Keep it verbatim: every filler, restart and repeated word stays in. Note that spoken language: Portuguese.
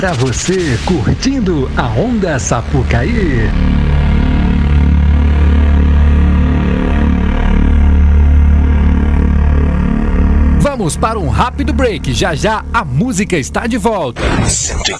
Pra você curtindo a Onda Sapucaí. Vamos para um rápido break. Já já a música está de volta. cento e